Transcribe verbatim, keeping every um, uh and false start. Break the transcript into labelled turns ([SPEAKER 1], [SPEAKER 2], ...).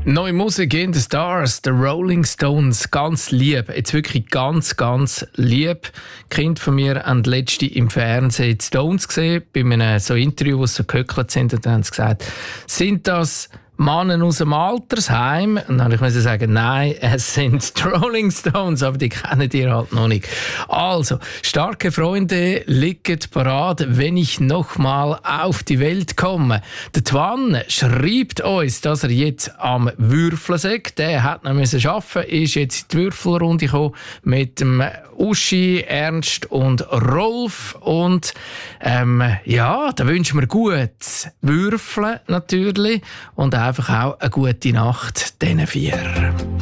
[SPEAKER 1] Neue Musik in the Stars, The Rolling Stones, ganz lieb, jetzt wirklich ganz, ganz lieb. Kind von mir haben letzte im Fernsehen die Stones gesehen, bei einem so Interview, wo sie so gehöckelt sind, und dann haben sie gesagt, sind das Männer aus dem Altersheim? Und dann musste ich sagen, nein, es sind die Rolling Stones, aber die kennen die halt noch nicht. Also, starke Freunde liegen parat, wenn ich noch mal auf die Welt komme. Der Twan schreibt uns, dass er jetzt am Würfeln ist. Der hat noch müssen arbeiten, ist jetzt in die Würfelrunde gekommen mit dem Uschi, Ernst und Rolf. Und ähm, ja, da wünschen wir gut Würfeln natürlich und einfach auch eine gute Nacht diesen vier.